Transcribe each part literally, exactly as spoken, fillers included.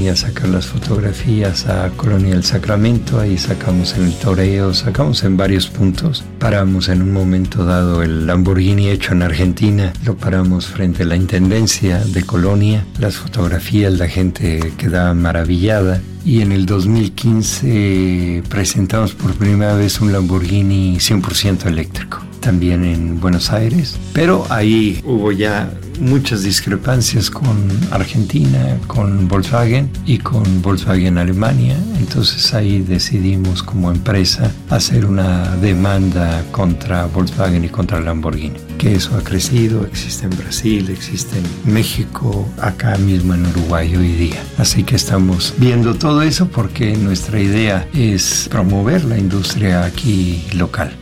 a sacar las fotografías a Colonia del Sacramento. Ahí sacamos en el toreo, sacamos en varios puntos. Paramos en un momento dado el Lamborghini hecho en Argentina, lo paramos frente a la Intendencia de Colonia. Las fotografías, la gente quedaba maravillada. Y en el dos mil quince presentamos por primera vez un Lamborghini cien por ciento eléctrico, también en Buenos Aires. Pero ahí hubo ya muchas discrepancias con Argentina, con Volkswagen y con Volkswagen Alemania. Entonces ahí decidimos como empresa hacer una demanda contra Volkswagen y contra Lamborghini, que eso ha crecido, existe en Brasil, existe en México, acá mismo en Uruguay hoy día. Así que estamos viendo todo eso porque nuestra idea es promover la industria aquí local.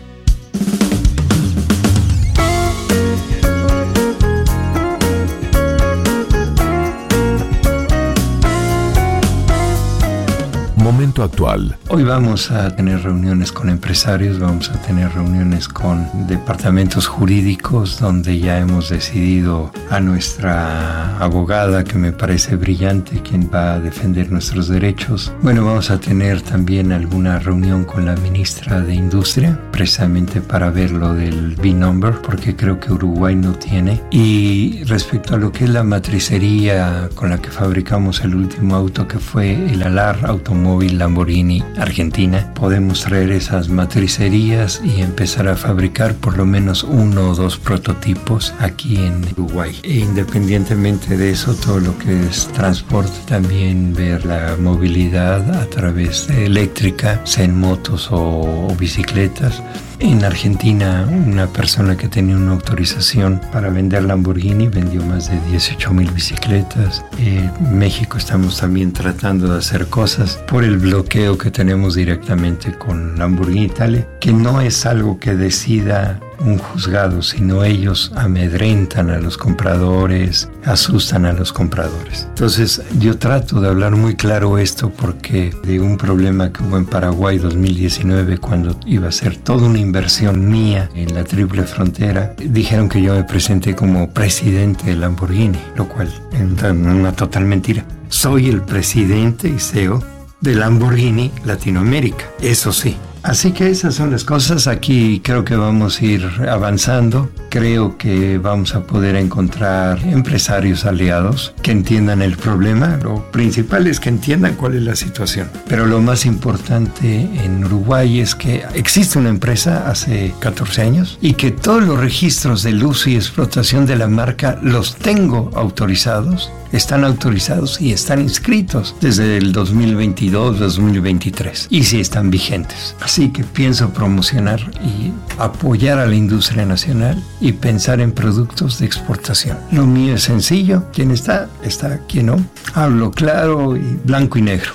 Momento actual. Hoy vamos a tener reuniones con empresarios, vamos a tener reuniones con departamentos jurídicos donde ya hemos decidido a nuestra abogada, que me parece brillante, quien va a defender nuestros derechos. Bueno, vamos a tener también alguna reunión con la ministra de Industria, precisamente para ver lo del V-Number, porque creo que Uruguay no tiene. Y respecto a lo que es la matricería con la que fabricamos el último auto, que fue el Alar Automóvil Lamborghini Argentina, podemos traer esas matricerías y empezar a fabricar por lo menos uno o dos prototipos aquí en Uruguay. E independientemente de eso, todo lo que es transporte, también ver la movilidad a través de eléctrica, sea en motos o, o bicicletas. En Argentina, una persona que tenía una autorización para vender Lamborghini vendió más de dieciocho mil bicicletas. En México estamos también tratando de hacer cosas por el bloqueo que tenemos directamente con Lamborghini Italia, que no es algo que decida un juzgado, sino ellos amedrentan a los compradores, asustan a los compradores. Entonces yo trato de hablar muy claro esto porque de un problema que hubo en Paraguay dos mil diecinueve, cuando iba a ser toda una inversión mía en la triple frontera, dijeron que yo me presenté como presidente de Lamborghini, lo cual es una total mentira. Soy el presidente y C E O de Lamborghini Latinoamérica, eso sí. Así que esas son las cosas. Aquí creo que vamos a ir avanzando. Creo que vamos a poder encontrar empresarios aliados que entiendan el problema. Lo principal es que entiendan cuál es la situación. Pero lo más importante en Uruguay es que existe una empresa hace catorce años y que todos los registros del uso y explotación de la marca los tengo autorizados. Están autorizados y están inscritos desde el dos mil veintidós, dos mil veintitrés y sí están vigentes. Así que pienso promocionar y apoyar a la industria nacional y pensar en productos de exportación. Lo mío es sencillo, quien está, está, quien no. Hablo claro y blanco y negro.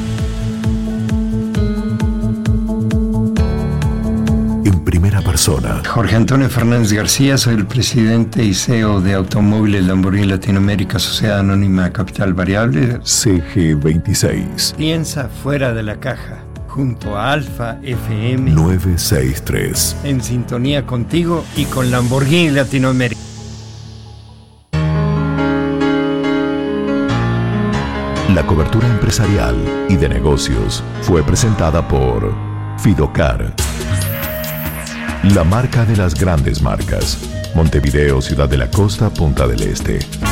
Persona. Jorge Antonio Fernández García, soy el presidente y C E O de Automóviles Lamborghini Latinoamérica, Sociedad Anónima Capital Variable. C G veintiséis. Piensa fuera de la caja, junto a Alfa F M novecientos sesenta y tres. En sintonía contigo y con Lamborghini Latinoamérica. La cobertura empresarial y de negocios fue presentada por Fidocar, la marca de las grandes marcas. Montevideo, Ciudad de la Costa, Punta del Este.